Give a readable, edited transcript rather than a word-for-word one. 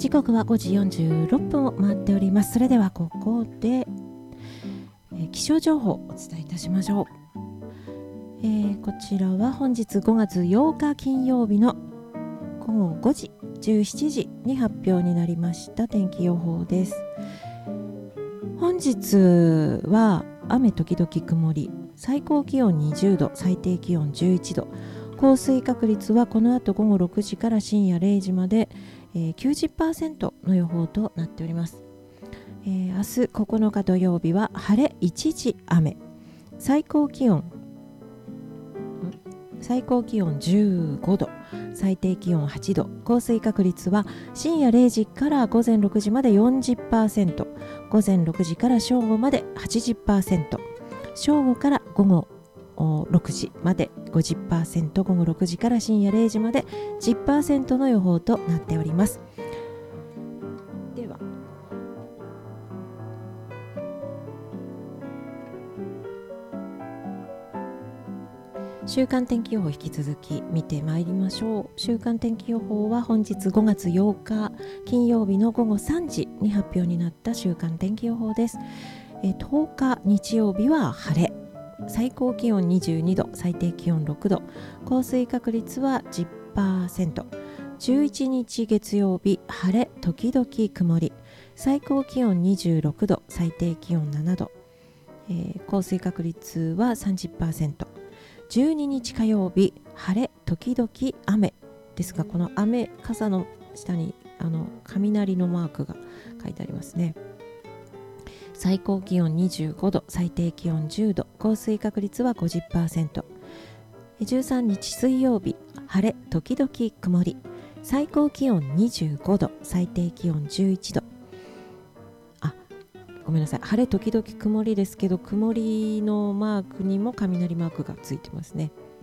時刻は5時46分を回っております。それではここで、気象情報をお伝えいたしましょう。こちらは本日5月8日金曜日の午後5時17時に発表になりました天気予報です。本日は雨時々曇り、最高気温20度、最低気温11度、降水確率はこの後午後6時から深夜0時まで、90% の予報となっております。明日9日土曜日は晴れ一時雨、最高気温15度、最低気温8度、降水確率は深夜0時から午前6時まで 40%、午前6時から正午まで 80%、正午から午後6時まで 50%、午後6時から深夜0時まで 10% の予報となっております。では週間天気予報引き続き見てまいりましょう。週間天気予報は本日5月8日金曜日の午後3時に発表になった週間天気予報です。10日日曜日は晴れ、最高気温22度、最低気温6度、降水確率は 10%。 11日月曜日晴れ時々曇り、最高気温26度、最低気温7度、降水確率は 30%。12日火曜日晴れ時々雨ですが、この雨傘の下に雷のマークが書いてありますね。最高気温25度、最低気温10度、降水確率は 50%。 13日水曜日晴れ時々曇り、最高気温25度、最低気温11度。ごめんなさい、晴れ時々曇りですけど、曇りのマークにも雷マークがついてますね。